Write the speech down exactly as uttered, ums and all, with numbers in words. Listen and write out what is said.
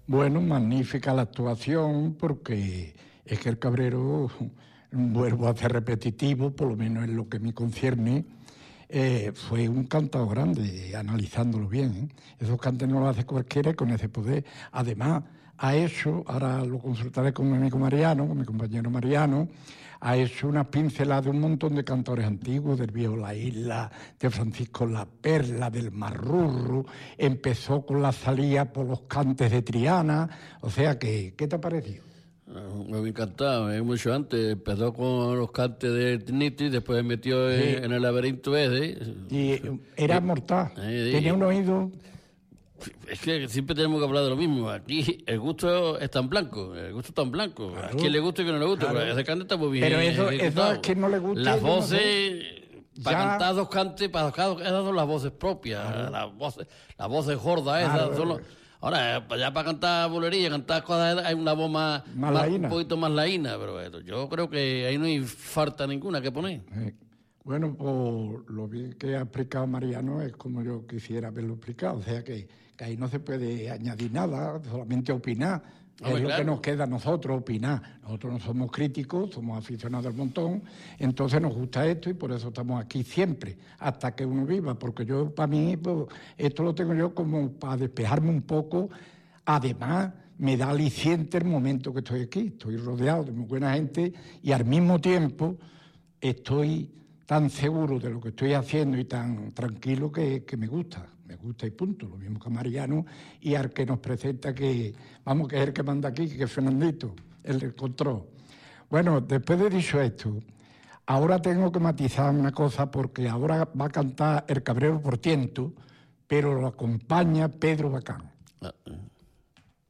Bueno, magnífica la actuación, porque es que el Cabrero, vuelvo a ser repetitivo, por lo menos en lo que me concierne, eh, fue un cantador grande, analizándolo bien, ¿eh? Esos cantes no los hace cualquiera y con ese poder. Además, ha hecho, ahora lo consultaré con mi amigo Mariano, con mi compañero Mariano, ha hecho unas pinceladas de un montón de cantores antiguos, del Viejo La Isla, de Francisco La Perla, del Marrurro, empezó con la salida por los cantes de Triana, o sea que, ¿qué te ha parecido? Me ha encantado, me mucho antes, empezó con los cantes de Trinity, después se metió en, Sí. en el laberinto ese. Y era mortal, Eh, tenía eh, un oído... Es que siempre tenemos que hablar de lo mismo. Aquí el gusto es tan blanco, el gusto es tan blanco. Claro. A quien le guste y que no le guste, Claro. pero ese cante está muy bien. Pero eso, eso ejecutado. es que no le gusta. Las yo no voces, sé. para Ya. cantar dos cantes, para cada esas son las voces propias, Claro. las voces, las voces gordas esas. Claro. Son los- ahora, ya para cantar bolería, cantar cosas, hay una voz más, Más más- laína. un poquito más laína, pero esto, yo creo que ahí no hay falta ninguna que poner. Eh, Bueno, pues lo bien que ha explicado Mariano es como yo quisiera haberlo explicado, o sea que, que ahí no se puede añadir nada, solamente opinar. Es Hombre, lo claro. que nos queda a nosotros, opinar. Nosotros no somos críticos, somos aficionados al montón, entonces nos gusta esto y por eso estamos aquí siempre, hasta que uno viva, porque yo, para mí, pues, esto lo tengo yo como para despejarme un poco. Además, me da aliciente el momento que estoy aquí, estoy rodeado de muy buena gente y al mismo tiempo estoy tan seguro de lo que estoy haciendo y tan tranquilo que, que me gusta, me gusta y punto, lo mismo que a Mariano y al que nos presenta que, vamos, que es el que manda aquí, que es Fernandito, el del control. Bueno, después de dicho esto, ahora tengo que matizar una cosa porque ahora va a cantar el Cabrero por Tiento, pero lo acompaña Pedro Bacán.